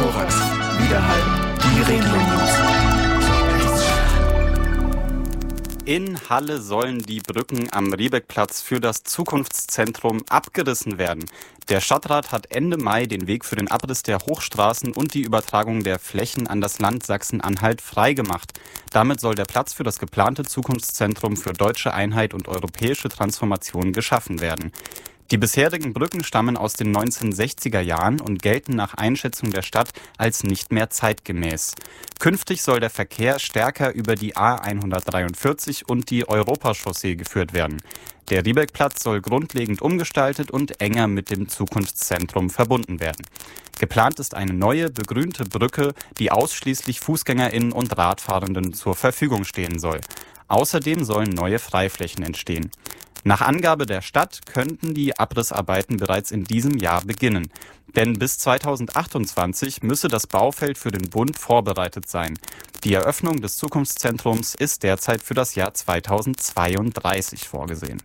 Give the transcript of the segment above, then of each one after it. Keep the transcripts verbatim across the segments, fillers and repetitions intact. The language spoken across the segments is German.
Korax. Widerhall. Die Regio-News. In Halle sollen die Brücken am Riebeckplatz für das Zukunftszentrum abgerissen werden. Der Stadtrat hat Ende Mai den Weg für den Abriss der Hochstraßen und die Übertragung der Flächen an das Land Sachsen-Anhalt freigemacht. Damit soll der Platz für das geplante Zukunftszentrum für deutsche Einheit und europäische Transformation geschaffen werden. Die bisherigen Brücken stammen aus den neunzehnhundertsechziger Jahren und gelten nach Einschätzung der Stadt als nicht mehr zeitgemäß. Künftig soll der Verkehr stärker über die A hundertdreiundvierzig und die Europachaussee geführt werden. Der Riebeckplatz soll grundlegend umgestaltet und enger mit dem Zukunftszentrum verbunden werden. Geplant ist eine neue, begrünte Brücke, die ausschließlich FußgängerInnen und Radfahrenden zur Verfügung stehen soll. Außerdem sollen neue Freiflächen entstehen. Nach Angabe der Stadt könnten die Abrissarbeiten bereits in diesem Jahr beginnen. Denn bis zweitausendachtundzwanzig müsse das Baufeld für den Bund vorbereitet sein. Die Eröffnung des Zukunftszentrums ist derzeit für das Jahr zweitausendzweiunddreißig vorgesehen.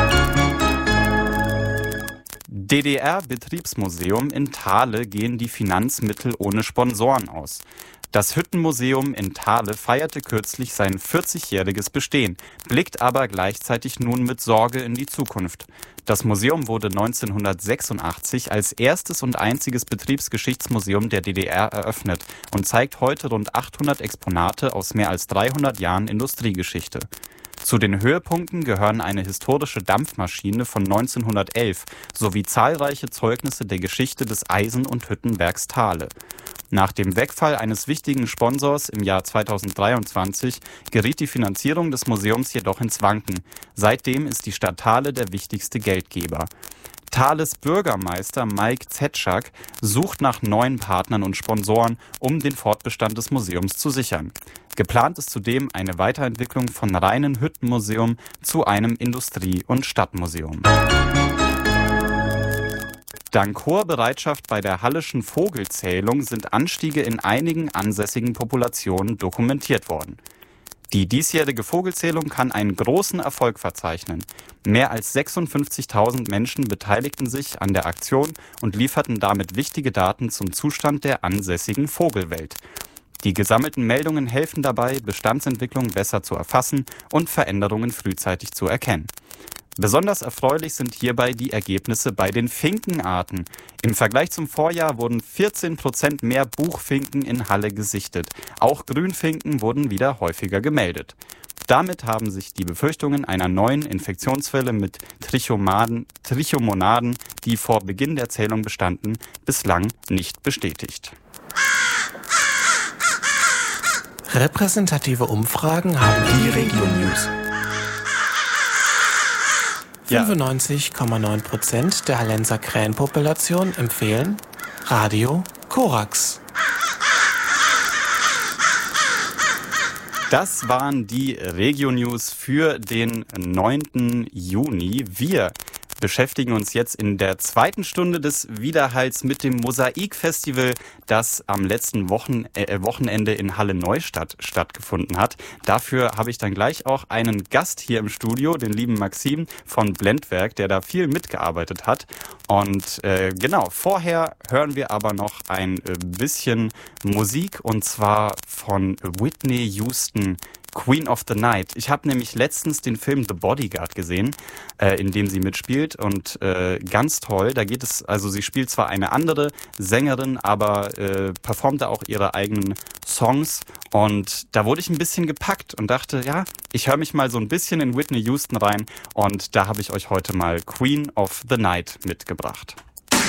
D D R-Betriebsmuseum in Thale gehen die Finanzmittel ohne Sponsoren aus. Das Hüttenmuseum in Thale feierte kürzlich sein vierzigjähriges Bestehen, blickt aber gleichzeitig nun mit Sorge in die Zukunft. Das Museum wurde neunzehnhundertsechsundachtzig als erstes und einziges Betriebsgeschichtsmuseum der D D R eröffnet und zeigt heute rund achthundert Exponate aus mehr als dreihundert Jahren Industriegeschichte. Zu den Höhepunkten gehören eine historische Dampfmaschine von neunzehnhundertelf sowie zahlreiche Zeugnisse der Geschichte des Eisen- und Hüttenwerks Thale. Nach dem Wegfall eines wichtigen Sponsors im Jahr zweitausenddreiundzwanzig geriet die Finanzierung des Museums jedoch ins Wanken. Seitdem ist die Stadt Thale der wichtigste Geldgeber. Thales Bürgermeister Mike Zetschak sucht nach neuen Partnern und Sponsoren, um den Fortbestand des Museums zu sichern. Geplant ist zudem eine Weiterentwicklung von reinen Hüttenmuseum zu einem Industrie- und Stadtmuseum. Dank hoher Bereitschaft bei der Halleschen Vogelzählung sind Anstiege in einigen ansässigen Populationen dokumentiert worden. Die diesjährige Vogelzählung kann einen großen Erfolg verzeichnen. Mehr als sechsundfünfzigtausend Menschen beteiligten sich an der Aktion und lieferten damit wichtige Daten zum Zustand der ansässigen Vogelwelt. Die gesammelten Meldungen helfen dabei, Bestandsentwicklung besser zu erfassen und Veränderungen frühzeitig zu erkennen. Besonders erfreulich sind hierbei die Ergebnisse bei den Finkenarten. Im Vergleich zum Vorjahr wurden vierzehn Prozent mehr Buchfinken in Halle gesichtet. Auch Grünfinken wurden wieder häufiger gemeldet. Damit haben sich die Befürchtungen einer neuen Infektionswelle mit Trichomaden, Trichomonaden, die vor Beginn der Zählung bestanden, bislang nicht bestätigt. Repräsentative Umfragen haben die Regio-News. fünfundneunzig Komma neun Prozent der Hallenser Krähenpopulation empfehlen Radio Korax. Das waren die Regio-News für den neunten Juni. Wir beschäftigen uns jetzt in der zweiten Stunde des Widerhalls mit dem Mosaik-Festival, das am letzten Wochen, äh, Wochenende in Halle-Neustadt stattgefunden hat. Dafür habe ich dann gleich auch einen Gast hier im Studio, den lieben Maxim von Blendwerk, der da viel mitgearbeitet hat. Und äh, genau, vorher hören wir aber noch ein äh, bisschen Musik, und zwar von Whitney Houston, Queen of the Night. Ich habe nämlich letztens den Film The Bodyguard gesehen, äh, in dem sie mitspielt, und äh, ganz toll. Da geht es, also sie spielt zwar eine andere Sängerin, aber äh, performt da auch ihre eigenen Songs, und da wurde ich ein bisschen gepackt und dachte, ja, ich höre mich mal so ein bisschen in Whitney Houston rein, und da habe ich euch heute mal Queen of the Night mitgebracht.